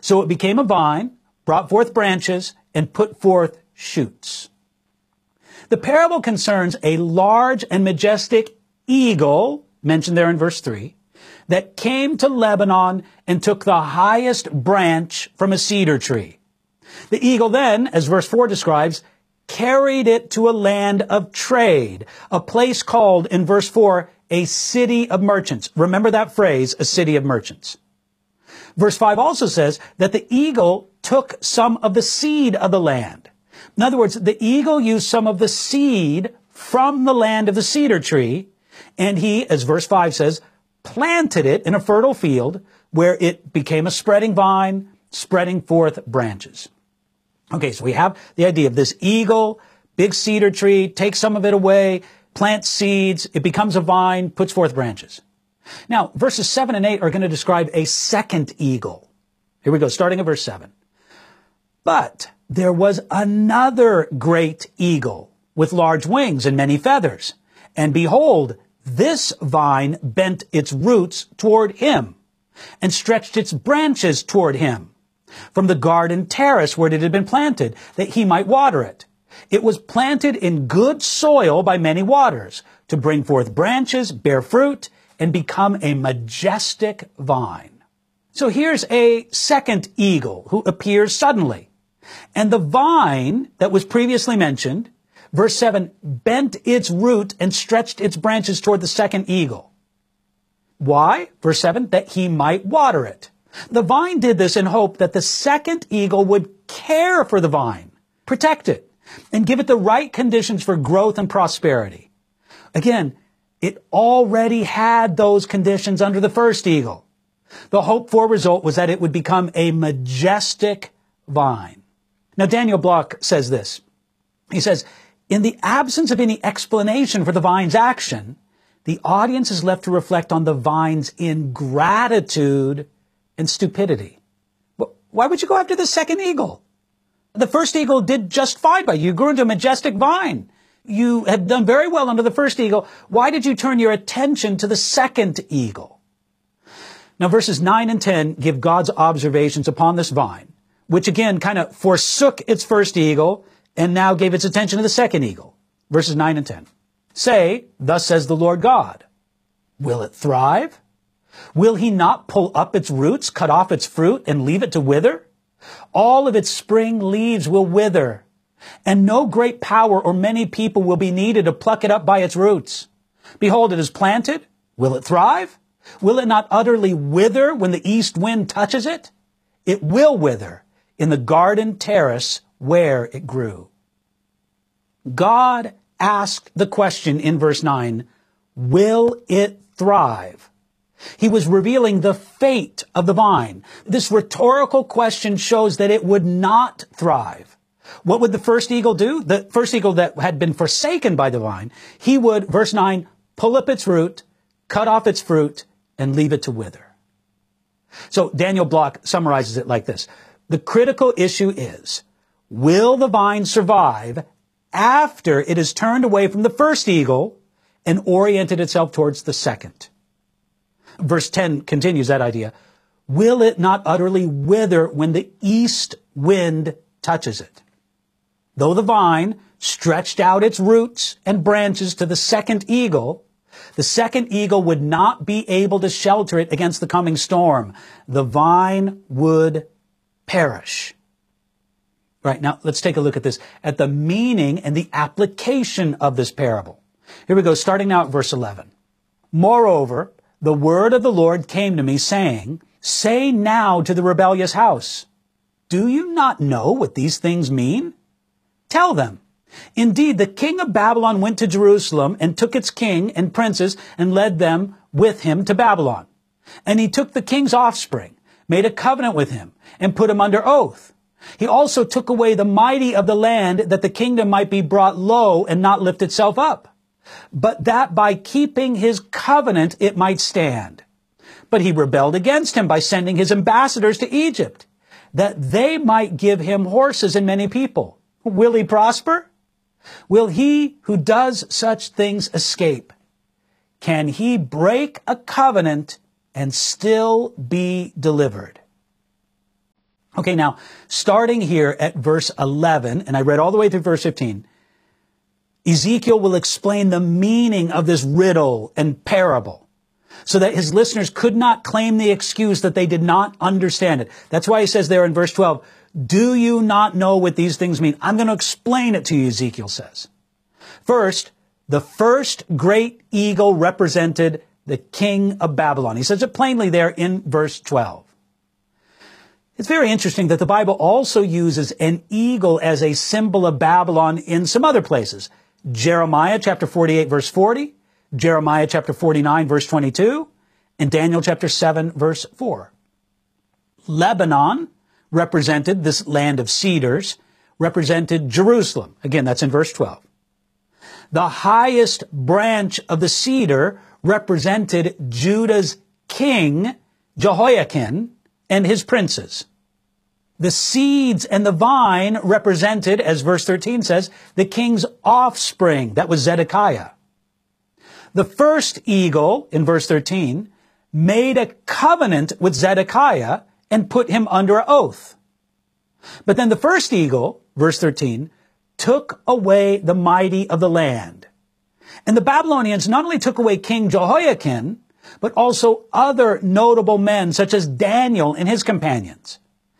So it became a vine, brought forth branches, and put forth shoots. The parable concerns a large and majestic eagle, mentioned there in verse 3, that came to Lebanon and took the highest branch from a cedar tree. The eagle then, as verse 4 describes, carried it to a land of trade, a place called, in verse 4, a city of merchants. Remember that phrase, a city of merchants. Verse 5 also says that the eagle took some of the seed of the land. In other words, the eagle used some of the seed from the land of the cedar tree, and he, as verse 5 says, planted it in a fertile field where it became a spreading vine, spreading forth branches. Okay, so we have the idea of this eagle, big cedar tree, takes some of it away, plants seeds, it becomes a vine, puts forth branches. Now, verses 7 and 8 are going to describe a second eagle. Here we go, starting at verse 7. But there was another great eagle with large wings and many feathers. And behold, this vine bent its roots toward him and stretched its branches toward him from the garden terrace where it had been planted, that he might water it. It was planted in good soil by many waters to bring forth branches, bear fruit, and become a majestic vine. So here's a second eagle who appears suddenly. And the vine that was previously mentioned, verse 7, bent its root and stretched its branches toward the second eagle. Why? Verse 7, that he might water it. The vine did this in hope that the second eagle would care for the vine, protect it, and give it the right conditions for growth and prosperity. Again, it already had those conditions under the first eagle. The hoped-for result was that it would become a majestic vine. Now, Daniel Block says this. He says, in the absence of any explanation for the vine's action, the audience is left to reflect on the vine's ingratitude and stupidity. Why would you go after the second eagle? The first eagle did just fine by you. You grew into a majestic vine. You had done very well under the first eagle. Why did you turn your attention to the second eagle? Now, verses 9 and 10 give God's observations upon this vine, which again kind of forsook its first eagle and now gave its attention to the second eagle. Verses 9 and 10. Say, thus says the Lord God, will it thrive? Will he not pull up its roots, cut off its fruit, and leave it to wither? All of its spring leaves will wither, and no great power or many people will be needed to pluck it up by its roots. Behold, it is planted. Will it thrive? Will it not utterly wither when the east wind touches it? It will wither in the garden terrace where it grew. God asked the question in verse 9, will it thrive? He was revealing the fate of the vine. This rhetorical question shows that it would not thrive. What would the first eagle do? The first eagle that had been forsaken by the vine, he would, verse 9, pull up its root, cut off its fruit, and leave it to wither. So Daniel Block summarizes it like this. The critical issue is, will the vine survive after it is turned away from the first eagle and oriented itself towards the second? Verse 10 continues that idea. Will it not utterly wither when the east wind touches it? Though the vine stretched out its roots and branches to the second eagle would not be able to shelter it against the coming storm. The vine would perish. Right, now let's take a look at this, at the meaning and the application of this parable. Here we go, starting now at verse 11. Moreover, the word of the Lord came to me, saying, say now to the rebellious house, do you not know what these things mean? Tell them. Indeed, the king of Babylon went to Jerusalem and took its king and princes and led them with him to Babylon. And he took the king's offspring, made a covenant with him, and put him under oath. He also took away the mighty of the land, that the kingdom might be brought low and not lift itself up, but that by keeping his covenant it might stand. But he rebelled against him by sending his ambassadors to Egypt, that they might give him horses and many people. Will he prosper? Will he who does such things escape? Can he break a covenant and still be delivered? Okay, now, starting here at verse 11, and I read all the way through verse 15, Ezekiel will explain the meaning of this riddle and parable so that his listeners could not claim the excuse that they did not understand it. That's why he says there in verse 12, do you not know what these things mean? I'm going to explain it to you, Ezekiel says. First, the first great eagle represented the king of Babylon. He says it plainly there in verse 12. It's very interesting that the Bible also uses an eagle as a symbol of Babylon in some other places. Jeremiah chapter 48 verse 40, Jeremiah chapter 49 verse 22, and Daniel chapter 7 verse 4. Lebanon represented this land of cedars, represented Jerusalem. Again, that's in verse 12. The highest branch of the cedar represented Judah's king, Jehoiakim, and his princes. The seeds and the vine represented, as verse 13 says, the king's offspring. That was Zedekiah. The first eagle, in verse 13, made a covenant with Zedekiah and put him under an oath. But then the first eagle, verse 13, took away the mighty of the land. And the Babylonians not only took away King Jehoiakim, but also other notable men such as Daniel and his companions.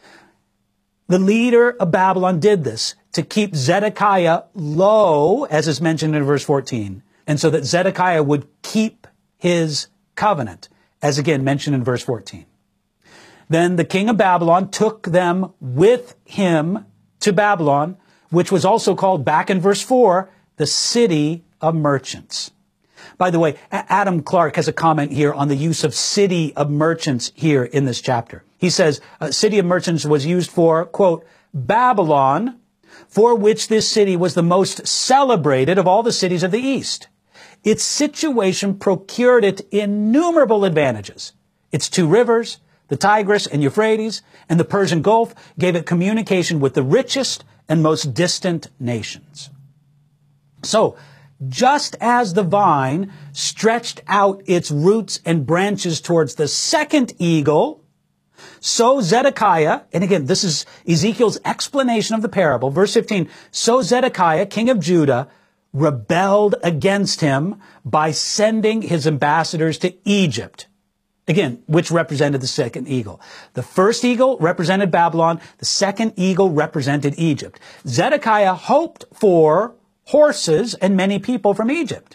The leader of Babylon did this to keep Zedekiah low, as is mentioned in verse 14, and so that Zedekiah would keep his covenant, as again mentioned in verse 14. Then the king of Babylon took them with him to Babylon, which was also called, back in verse 4, the city of merchants. By the way, Adam Clark has a comment here on the use of city of merchants here in this chapter. He says, city of merchants was used for, quote, Babylon, for which this city was the most celebrated of all the cities of the East. Its situation procured it innumerable advantages. Its two rivers, the Tigris and Euphrates, and the Persian Gulf, gave it communication with the richest and most distant nations. So, just as the vine stretched out its roots and branches towards the second eagle, so Zedekiah, and again, this is Ezekiel's explanation of the parable, verse 15, so Zedekiah, king of Judah, rebelled against him by sending his ambassadors to Egypt. Again, which represented the second eagle. The first eagle represented Babylon. The second eagle represented Egypt. Zedekiah hoped for horses and many people from Egypt.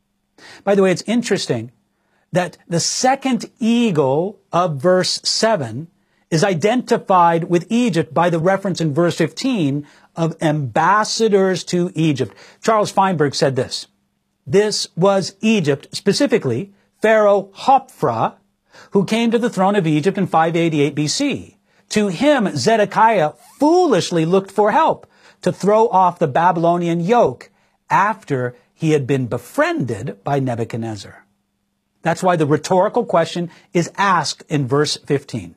By the way, it's interesting that the second eagle of verse 7 is identified with Egypt by the reference in verse 15 of ambassadors to Egypt. Charles Feinberg said this. This was Egypt, specifically Pharaoh Hophra, who came to the throne of Egypt in 588 BC. To him, Zedekiah foolishly looked for help to throw off the Babylonian yoke after he had been befriended by Nebuchadnezzar. That's why the rhetorical question is asked in verse 15.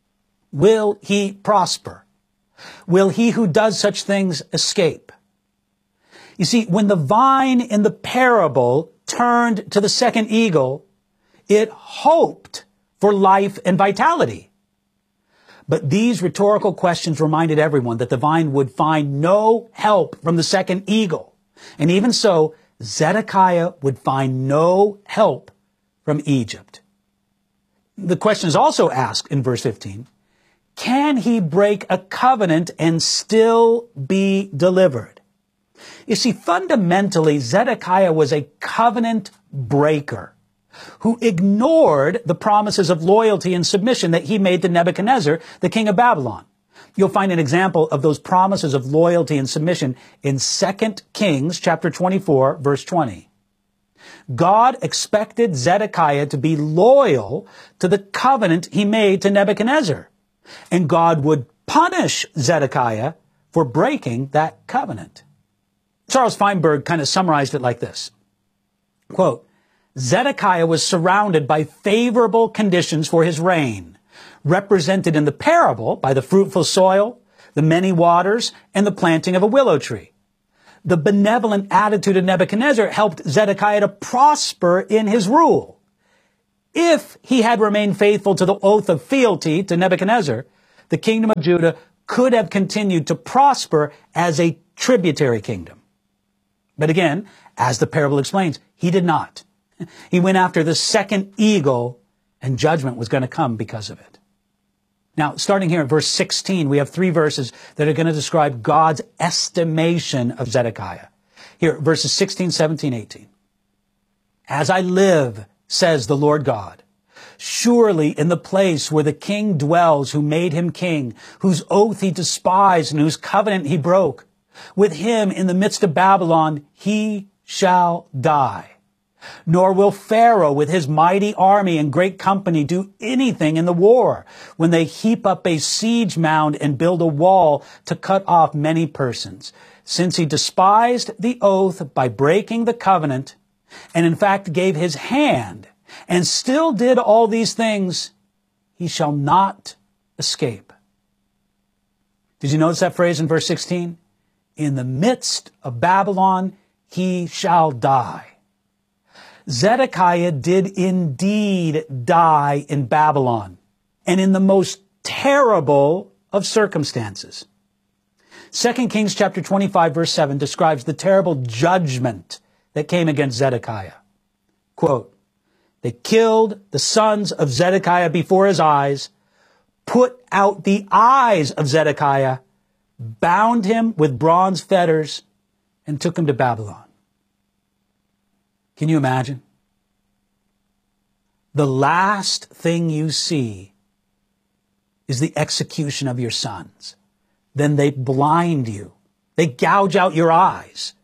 Will he prosper? Will he who does such things escape? You see, when the vine in the parable turned to the second eagle, it hoped for life and vitality. But these rhetorical questions reminded everyone that the vine would find no help from the second eagle. And even so, Zedekiah would find no help from Egypt. The question is also asked in verse 15, can he break a covenant and still be delivered? You see, fundamentally, Zedekiah was a covenant breaker who ignored the promises of loyalty and submission that he made to Nebuchadnezzar, the king of Babylon. You'll find an example of those promises of loyalty and submission in 2 Kings chapter 24, verse 20. God expected Zedekiah to be loyal to the covenant he made to Nebuchadnezzar, and God would punish Zedekiah for breaking that covenant. Charles Feinberg kind of summarized it like this. Quote, Zedekiah was surrounded by favorable conditions for his reign, represented in the parable by the fruitful soil, the many waters, and the planting of a willow tree. The benevolent attitude of Nebuchadnezzar helped Zedekiah to prosper in his rule. If he had remained faithful to the oath of fealty to Nebuchadnezzar, the kingdom of Judah could have continued to prosper as a tributary kingdom. But again, as the parable explains, he did not. He went after the second eagle, and judgment was going to come because of it. Now, starting here at verse 16, we have 3 verses that are going to describe God's estimation of Zedekiah. Here, verses 16, 17, 18. As I live, says the Lord God, surely in the place where the king dwells who made him king, whose oath he despised and whose covenant he broke, with him in the midst of Babylon, he shall die. Nor will Pharaoh with his mighty army and great company do anything in the war when they heap up a siege mound and build a wall to cut off many persons. Since he despised the oath by breaking the covenant and in fact gave his hand and still did all these things, he shall not escape. Did you notice that phrase in verse 16? In the midst of Babylon, he shall die. Zedekiah did indeed die in Babylon, and in the most terrible of circumstances. 2 Kings chapter 25 verse 7 describes the terrible judgment that came against Zedekiah. Quote, they killed the sons of Zedekiah before his eyes, put out the eyes of Zedekiah, bound him with bronze fetters, and took him to Babylon. Can you imagine? The last thing you see is the execution of your sons. Then they blind you. They gouge out your eyes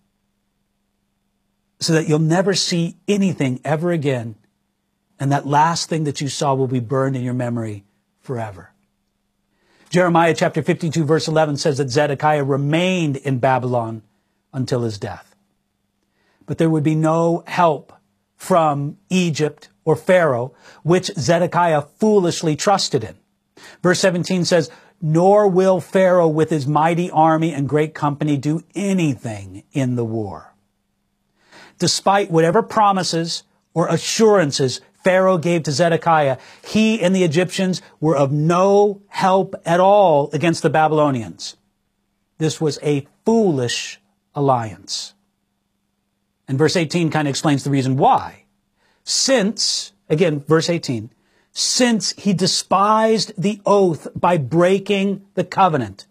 so that you'll never see anything ever again. And that last thing that you saw will be burned in your memory forever. Jeremiah chapter 52 verse 11 says that Zedekiah remained in Babylon until his death. But there would be no help from Egypt or Pharaoh, which Zedekiah foolishly trusted in. Verse 17 says, nor will Pharaoh with his mighty army and great company do anything in the war. Despite whatever promises or assurances Pharaoh gave to Zedekiah, he and the Egyptians were of no help at all against the Babylonians. This was a foolish alliance. And verse 18 kind of explains the reason why. Since, again, verse 18, since he despised the oath by breaking the covenant.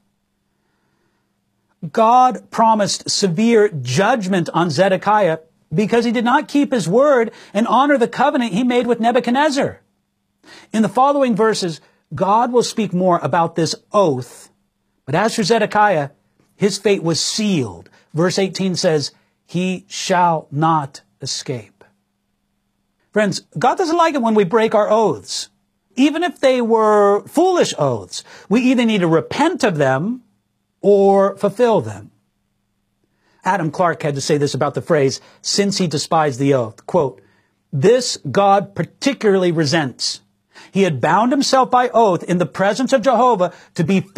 God promised severe judgment on Zedekiah because he did not keep his word and honor the covenant he made with Nebuchadnezzar. In the following verses, God will speak more about this oath. But as for Zedekiah, his fate was sealed. Verse 18 says, he shall not escape. Friends, God doesn't like it when we break our oaths. Even if they were foolish oaths, we either need to repent of them or fulfill them. Adam Clarke had to say this about the phrase, since he despised the oath. Quote, this God particularly resents. He had bound himself by oath in the presence of Jehovah to be